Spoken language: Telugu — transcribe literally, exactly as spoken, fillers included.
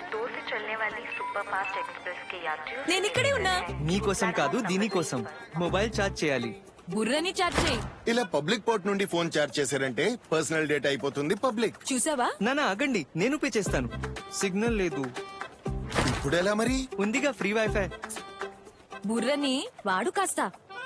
दूर से चलने वाली सुपर फास्ट एक्सप्रेस के यात्रियों నేను ఇక్కడే ఉన్నా. మీకోసం కాదు దీనికోసం మొబైల్ ఛార్జ్ చేయాలి. బుర్రని చాట్ చేయి. ఇలా పబ్లిక్ పోర్ట్ నుండి ఫోన్ చార్జ్ చేశారంటే పర్సనల్ డేటా అయిపోతుంది పబ్లిక్. చూసావా? నానా ఆగండి, నేను పే చేస్తాను. సిగ్నల్ లేదు. ఇప్పుడు ఎలా మరి? ఉందిగా ఫ్రీ వైఫై. బుర్రని వాడు కాస్త.